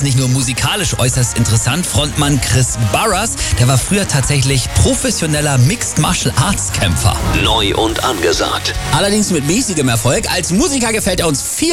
nicht nur musikalisch äußerst interessant. Frontmann Chris Barras, der war früher tatsächlich professioneller Mixed Martial Arts Kämpfer. Neu und angesagt. Allerdings mit mäßigem Erfolg. Als Musiker gefällt er uns viel